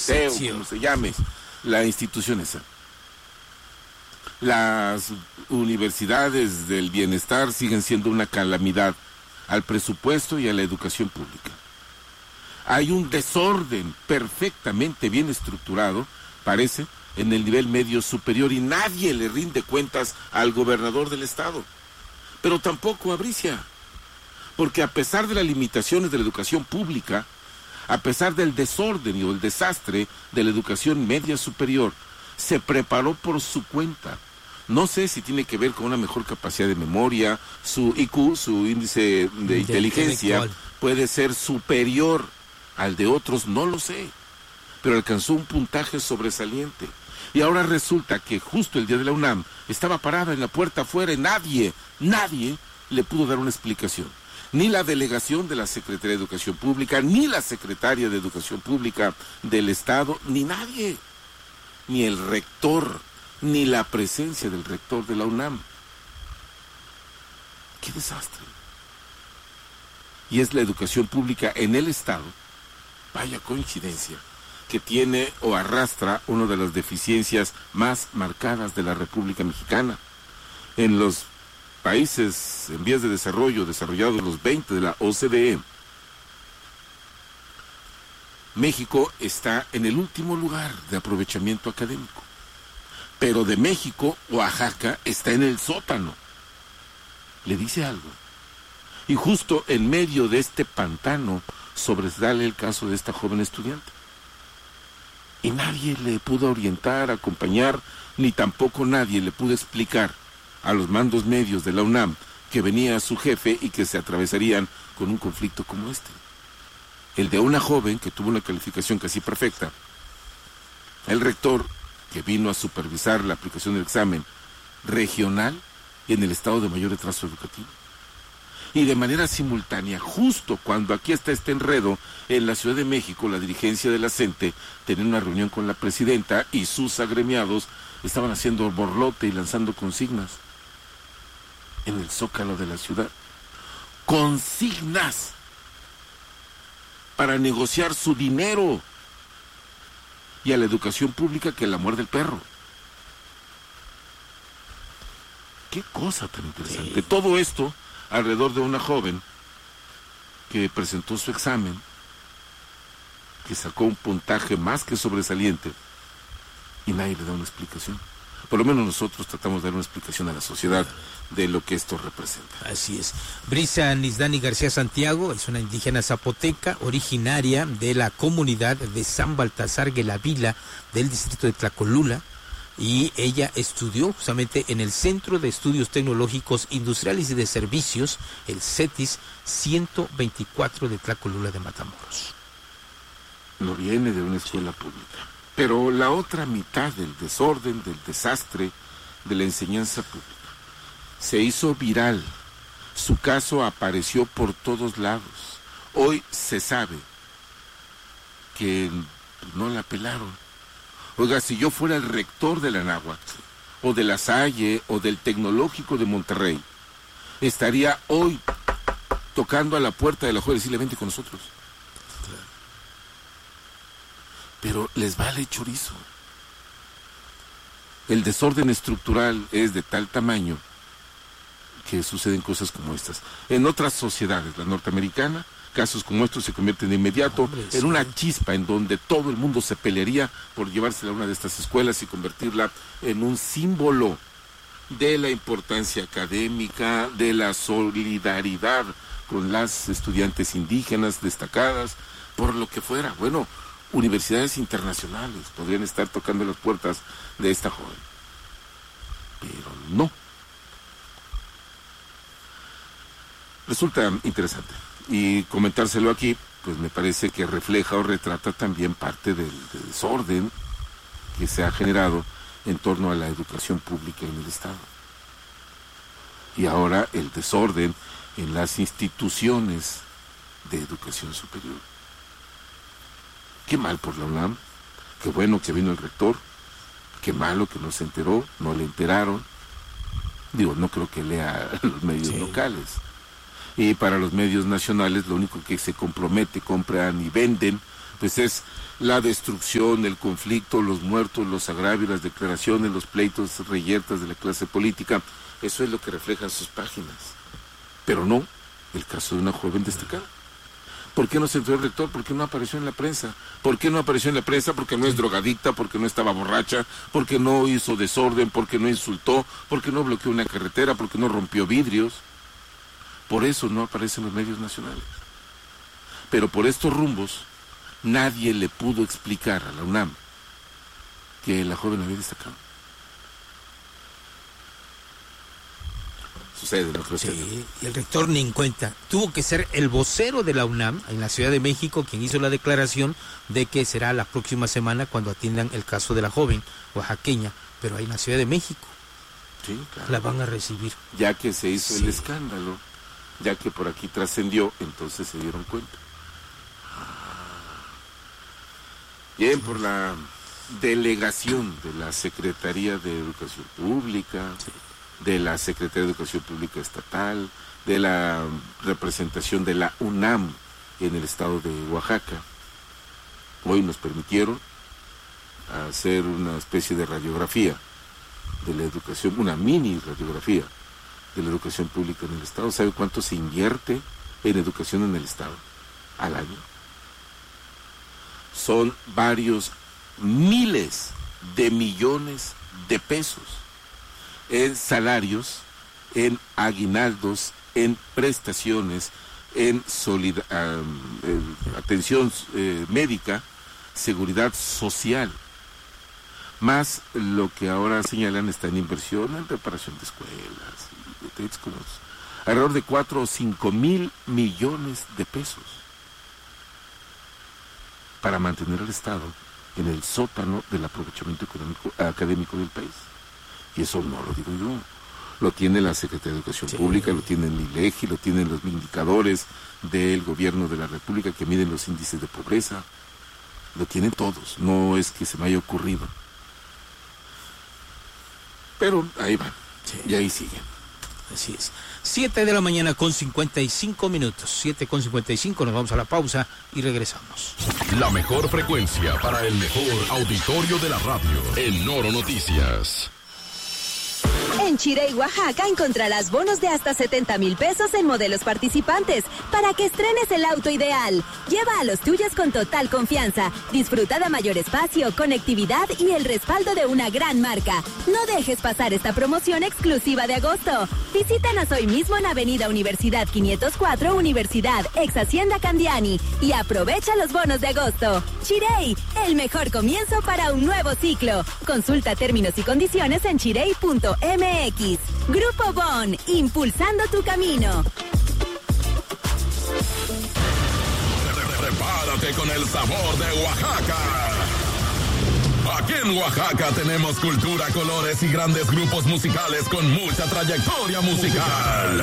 CEU, como se llame, la institución esa. Las universidades del bienestar siguen siendo una calamidad al presupuesto y a la educación pública. Hay un desorden perfectamente bien estructurado, parece, en el nivel medio superior, y nadie le rinde cuentas al gobernador del estado, pero tampoco a Bricia, porque a pesar de las limitaciones de la educación pública, a pesar del desorden o el desastre de la educación media superior, se preparó por su cuenta. No sé si tiene que ver con una mejor capacidad de memoria, su IQ, su índice de inteligencia, puede ser superior al de otros, no lo sé, pero alcanzó un puntaje sobresaliente. Y ahora resulta que justo el día de la UNAM estaba parada en la puerta afuera y nadie le pudo dar una explicación. Ni la delegación de la Secretaría de Educación Pública, ni la Secretaria de Educación Pública del Estado, ni nadie, ni el rector, ni la presencia del rector de la UNAM. ¡Qué desastre! Y es la educación pública en el Estado, vaya coincidencia, que tiene o arrastra una de las deficiencias más marcadas de la República Mexicana. En los países en vías de desarrollo, desarrollados los 20 de la OCDE, México está en el último lugar de aprovechamiento académico. Pero de México, Oaxaca está en el sótano. ¿Le dice algo? Y justo en medio de este pantano sobresale el caso de esta joven estudiante. Y nadie le pudo orientar, acompañar, ni tampoco nadie le pudo explicar a los mandos medios de la UNAM que venía su jefe y que se atravesarían con un conflicto como este. El de una joven que tuvo una calificación casi perfecta. El rector que vino a supervisar la aplicación del examen regional en el estado de mayor retraso educativo. Y de manera simultánea, justo cuando aquí está este enredo, en la Ciudad de México, la dirigencia de la CENTE tenía una reunión con la presidenta y sus agremiados estaban haciendo borlote y lanzando consignas en el zócalo de la ciudad. Consignas para negociar su dinero y a la educación pública que la muerde el perro. Qué cosa tan interesante. Sí. Todo esto alrededor de una joven que presentó su examen, que sacó un puntaje más que sobresaliente y nadie le da una explicación. Por lo menos nosotros tratamos de dar una explicación a la sociedad de lo que esto representa. Así es. Brisa Nisdani García Santiago es una indígena zapoteca originaria de la comunidad de San Baltasar Guelavila del distrito de Tlacolula, y ella estudió justamente en el Centro de Estudios Tecnológicos Industriales y de Servicios, el CETIS 124 de Tlacolula de Matamoros. No viene de una escuela pública. Pero la otra mitad del desorden, del desastre de la enseñanza pública se hizo viral. Su caso apareció por todos lados. Hoy se sabe que no la pelaron. Oiga, si yo fuera el rector de la Anáhuac, o de la Salle, o del Tecnológico de Monterrey, estaría hoy tocando a la puerta de la juez y decirle, vente con nosotros. Pero les vale chorizo. El desorden estructural es de tal tamaño que suceden cosas como estas. En otras sociedades, la norteamericana, casos como estos se convierten de inmediato en una chispa en donde todo el mundo se pelearía por llevársela a una de estas escuelas y convertirla en un símbolo de la importancia académica, de la solidaridad con las estudiantes indígenas destacadas, por lo que fuera. Bueno, universidades internacionales podrían estar tocando las puertas de esta joven. Pero no. Resulta interesante. Y comentárselo aquí, pues me parece que refleja o retrata también parte del desorden que se ha generado en torno a la educación pública en el Estado. Y ahora el desorden en las instituciones de educación superior. Qué mal por la UNAM, qué bueno que vino el rector, qué malo que no se enteró, no le enteraron. Digo, no creo que lea los medios locales. Y para los medios nacionales lo único que se compromete, compran y venden pues es la destrucción, el conflicto, los muertos, los agravios, las declaraciones, los pleitos reyertas de la clase política. Eso es lo que reflejan sus páginas. Pero no el caso de una joven destacada. ¿Por qué no se enteró el rector? ¿Por qué no apareció en la prensa? ¿Por qué no apareció en la prensa? Porque no es drogadicta, porque no estaba borracha, porque no hizo desorden, porque no insultó, porque no bloqueó una carretera, porque no rompió vidrios. Por eso no aparece en los medios nacionales. Pero por estos rumbos, nadie le pudo explicar a la UNAM que la joven había destacado. Sucede, ¿no? Sí, y el rector ni en cuenta. Tuvo que ser el vocero de la UNAM en la Ciudad de México quien hizo la declaración de que será la próxima semana cuando atiendan el caso de la joven oaxaqueña, pero ahí en la Ciudad de México. Sí, claro. La van a recibir. Ya que se hizo el escándalo, ya que por aquí trascendió, entonces se dieron cuenta. Bien, por la delegación de la Secretaría de Educación Pública, de la Secretaría de Educación Pública Estatal, de la representación de la UNAM en el estado de Oaxaca. Hoy nos permitieron hacer una especie de radiografía de la educación, una mini radiografía de la educación pública en el estado. ¿Sabe cuánto se invierte en educación en el estado al año? Son varios miles de millones de pesos en salarios, en aguinaldos, en prestaciones, en atención médica, seguridad social, más lo que ahora señalan está en inversión en reparación de escuelas, alrededor de 4 o 5 mil millones de pesos para mantener al Estado en el sótano del aprovechamiento académico del país. Y eso no lo digo yo, lo tiene la Secretaría de Educación Pública, lo tiene el INEGI, lo tienen los indicadores del gobierno de la República que miden los índices de pobreza, lo tienen todos, no es que se me haya ocurrido. Pero ahí van, y ahí siguen. Así es. 7 de la mañana con 55 minutos. 7:55, nos vamos a la pausa y regresamos. La mejor frecuencia para el mejor auditorio de la radio. En Noro Noticias. En Chirey, Oaxaca, encontrarás bonos de hasta 70,000 pesos en modelos participantes para que estrenes el auto ideal. Lleva a los tuyos con total confianza. Disfruta de mayor espacio, conectividad y el respaldo de una gran marca. No dejes pasar esta promoción exclusiva de agosto. Visítanos hoy mismo en Avenida Universidad 504, Universidad, ex Hacienda Candiani, y aprovecha los bonos de agosto. Chirey, el mejor comienzo para un nuevo ciclo. Consulta términos y condiciones en chirey.mx. Grupo Bon, impulsando tu camino. Prepárate con el sabor de Oaxaca. Aquí en Oaxaca tenemos cultura, colores y grandes grupos musicales con mucha trayectoria musical.